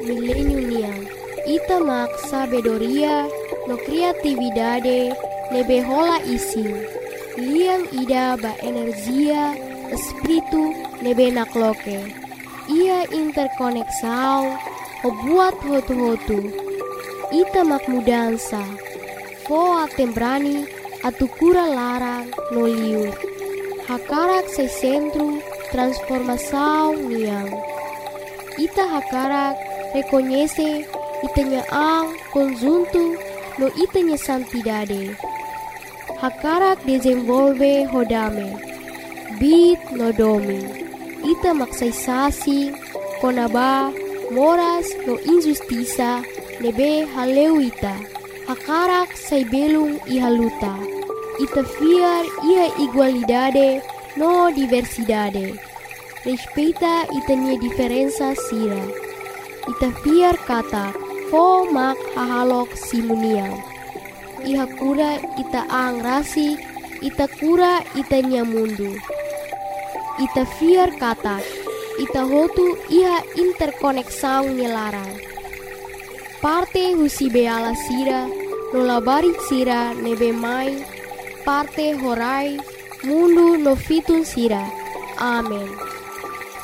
milenium ita mak sabedoria no creatividade nebe hola isi liang ida ba energia espiritu nebe nakloke ia interkoneksau o buat hotu-hotu ita mak mudansa foa tembrani atu cura larang no liur hakarak se centro transformação niang ita hakarak reconhece itanya ang conjunto no itanya santidade hakarak desenvolve hodame bit no domi ita maksaisasi konaba moras no injustiça nebe haleu ita hakarak sai belung ihaluta ita fiar ia igualdade no diversidade respeita itanya diferença sira ita fiar kata fo mak hahalok simuniang iha kura ita ang rasi ita kura itanya mundu ita fiar kata ita hotu iha interkoneksang nyelarang parte husi beala sira no labari sira nebe mai parte horai mundu no fitun sira. Amen.